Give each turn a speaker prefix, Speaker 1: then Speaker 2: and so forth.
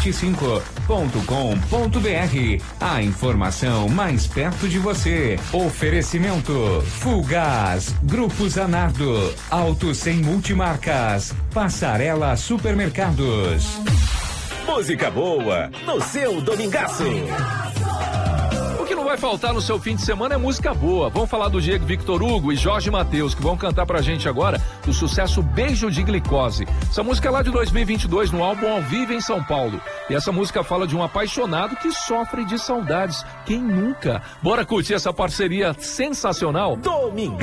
Speaker 1: 25.com.br. A informação mais perto de você. Oferecimento Fulgaz, Grupo Zanardo, Auto Sem Multimarcas, Passarela Supermercados.
Speaker 2: Música boa no seu domingaço.
Speaker 3: O que não vai faltar no seu fim de semana é música boa. Vamos falar do Diego Victor Hugo e Jorge Mateus, que vão cantar pra gente agora o sucesso Beijo de Glicose. Essa música é lá de 2022, no álbum Ao Vivo em São Paulo. E essa música fala de um apaixonado que sofre de saudades. Quem nunca? Bora curtir essa parceria sensacional?
Speaker 2: Domingão.